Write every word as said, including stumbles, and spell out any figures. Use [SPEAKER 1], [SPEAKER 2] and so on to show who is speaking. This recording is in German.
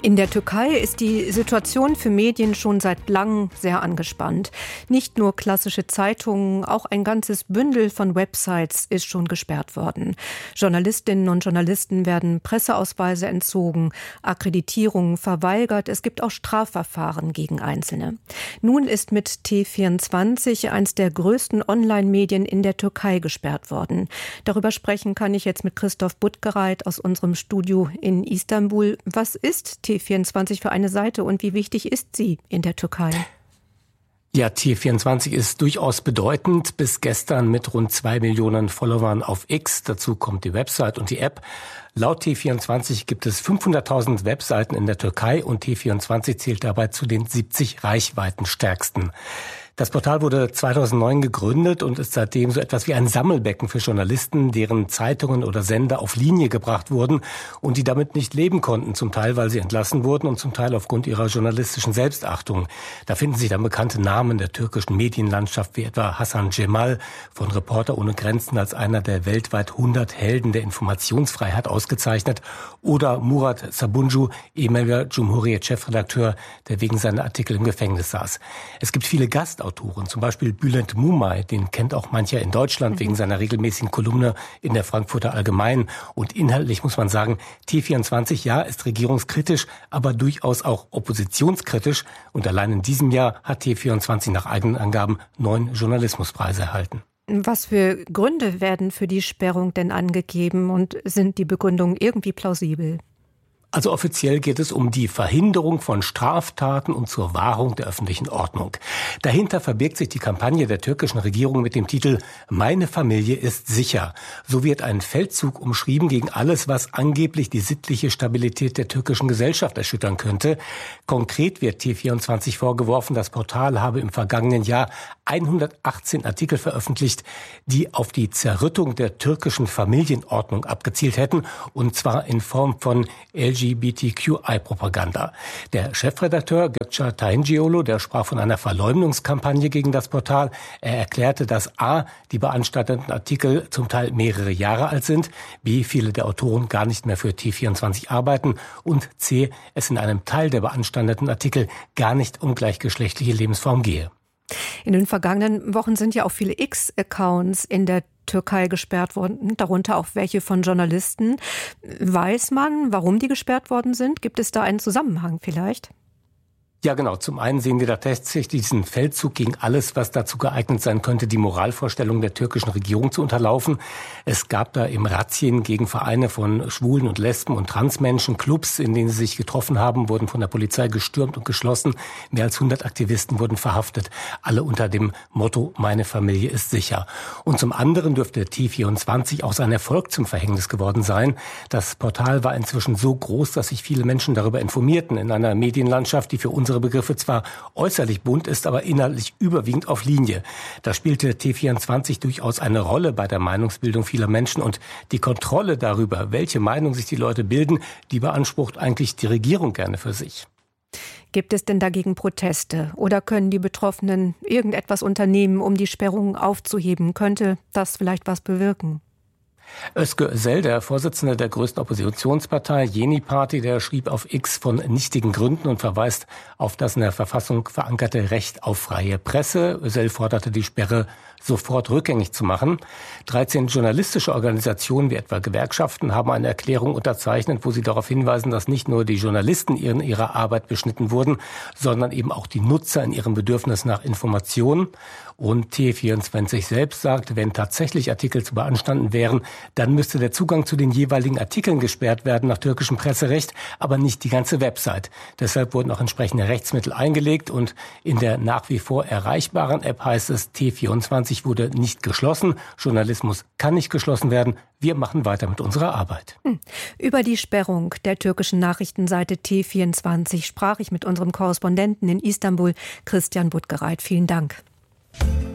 [SPEAKER 1] In der Türkei ist die Situation für Medien schon seit langem sehr angespannt. Nicht nur klassische Zeitungen, auch ein ganzes Bündel von Websites ist schon gesperrt worden. Journalistinnen und Journalisten werden Presseausweise entzogen, Akkreditierungen verweigert. Es gibt auch Strafverfahren gegen Einzelne. Nun ist mit T vierundzwanzig eins der größten Online-Medien in der Türkei gesperrt worden. Darüber sprechen kann ich jetzt mit Christoph Budgereit aus unserem Studio in Istanbul. Was ist T vierundzwanzig für eine Seite und wie wichtig ist sie in der Türkei?
[SPEAKER 2] Ja, T vierundzwanzig ist durchaus bedeutend. Bis gestern mit rund zwei Millionen Followern auf X. Dazu kommt die Website und die App. Laut T vierundzwanzig gibt es fünfhunderttausend Webseiten in der Türkei und T vierundzwanzig zählt dabei zu den siebzig reichweitenstärksten. Das Portal wurde zweitausendneun gegründet und ist seitdem so etwas wie ein Sammelbecken für Journalisten, deren Zeitungen oder Sender auf Linie gebracht wurden und die damit nicht leben konnten, zum Teil, weil sie entlassen wurden und zum Teil aufgrund ihrer journalistischen Selbstachtung. Da finden sich dann bekannte Namen der türkischen Medienlandschaft, wie etwa Hasan Cemal, von Reporter ohne Grenzen als einer der weltweit hundert Helden der Informationsfreiheit ausgezeichnet, oder Murat Sabuncu, ehemaliger Cumhuriyet-Chefredakteur, der wegen seiner Artikel im Gefängnis saß. Es gibt viele Gastautoren, zum Beispiel Bülent Mumay, den kennt auch mancher in Deutschland mhm. wegen seiner regelmäßigen Kolumne in der Frankfurter Allgemeinen. Und inhaltlich muss man sagen, T vierundzwanzig, ja, ist regierungskritisch, aber durchaus auch oppositionskritisch. Und allein in diesem Jahr hat T vierundzwanzig nach eigenen Angaben neun Journalismuspreise erhalten.
[SPEAKER 1] Was für Gründe werden für die Sperrung denn angegeben und sind die Begründungen irgendwie plausibel?
[SPEAKER 2] Also offiziell geht es um die Verhinderung von Straftaten und zur Wahrung der öffentlichen Ordnung. Dahinter verbirgt sich die Kampagne der türkischen Regierung mit dem Titel »Meine Familie ist sicher«. So wird ein Feldzug umschrieben gegen alles, was angeblich die sittliche Stabilität der türkischen Gesellschaft erschüttern könnte. Konkret wird T vierundzwanzig vorgeworfen, das Portal habe im vergangenen Jahr hundertachtzehn Artikel veröffentlicht, die auf die Zerrüttung der türkischen Familienordnung abgezielt hätten, und zwar in Form von L G B T Q I-Propaganda. Der Chefredakteur Gökçe Tayıncıoğlu, der sprach von einer Verleumdungskampagne gegen das Portal. Er erklärte, dass a. die beanstandeten Artikel zum Teil mehrere Jahre alt sind, b. viele der Autoren gar nicht mehr für T vierundzwanzig arbeiten und c. es in einem Teil der beanstandeten Artikel gar nicht um gleichgeschlechtliche Lebensform gehe.
[SPEAKER 1] In den vergangenen Wochen sind ja auch viele X-Accounts in der Türkei gesperrt worden, darunter auch welche von Journalisten. Weiß man, warum die gesperrt worden sind? Gibt es da einen Zusammenhang vielleicht?
[SPEAKER 2] Ja, genau. Zum einen sehen wir da tatsächlich diesen Feldzug gegen alles, was dazu geeignet sein könnte, die Moralvorstellungen der türkischen Regierung zu unterlaufen. Es gab da im Razzien gegen Vereine von Schwulen und Lesben und Transmenschen. Clubs, in denen sie sich getroffen haben, wurden von der Polizei gestürmt und geschlossen. Mehr als hundert Aktivisten wurden verhaftet. Alle unter dem Motto »Meine Familie ist sicher«. Und zum anderen dürfte T vierundzwanzig auch sein Erfolg zum Verhängnis geworden sein. Das Portal war inzwischen so groß, dass sich viele Menschen darüber informierten in einer Medienlandschaft, die für uns unsere Begriffe zwar äußerlich bunt ist, aber inhaltlich überwiegend auf Linie. Da spielte T vierundzwanzig durchaus eine Rolle bei der Meinungsbildung vieler Menschen und die Kontrolle darüber, welche Meinung sich die Leute bilden, die beansprucht eigentlich die Regierung gerne für sich.
[SPEAKER 1] Gibt es denn dagegen Proteste oder können die Betroffenen irgendetwas unternehmen, um die Sperrungen aufzuheben? Könnte das vielleicht was bewirken?
[SPEAKER 2] Özgür Özel, der Vorsitzende der größten Oppositionspartei Yeni Parti, der schrieb auf X von nichtigen Gründen und verweist auf das in der Verfassung verankerte Recht auf freie Presse. Özel forderte die Sperre sofort rückgängig zu machen. dreizehn journalistische Organisationen wie etwa Gewerkschaften haben eine Erklärung unterzeichnet, wo sie darauf hinweisen, dass nicht nur die Journalisten in ihrer Arbeit beschnitten wurden, sondern eben auch die Nutzer in ihrem Bedürfnis nach Informationen. Und T vierundzwanzig selbst sagt, wenn tatsächlich Artikel zu beanstanden wären, dann müsste der Zugang zu den jeweiligen Artikeln gesperrt werden nach türkischem Presserecht, aber nicht die ganze Website. Deshalb wurden auch entsprechende Rechtsmittel eingelegt und in der nach wie vor erreichbaren App heißt es, T vierundzwanzig wurde nicht geschlossen. Journalismus kann nicht geschlossen werden. Wir machen weiter mit unserer Arbeit.
[SPEAKER 1] Hm. Über die Sperrung der türkischen Nachrichtenseite T vierundzwanzig sprach ich mit unserem Korrespondenten in Istanbul, Christian Budgereit. Vielen Dank.